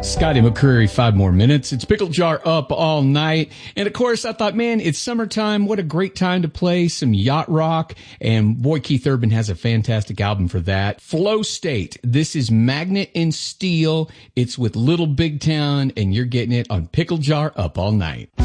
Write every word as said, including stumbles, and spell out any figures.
Scotty McCreery, five more minutes. It's Pickle Jar up all night. And of course, I thought, man, it's summertime. What a great time to play some yacht rock. And boy, Keith Urban has a fantastic album for that. Flow State. This is Magnet and Steel. It's with Little Big Town, and you're getting it on Pickle Jar up all night.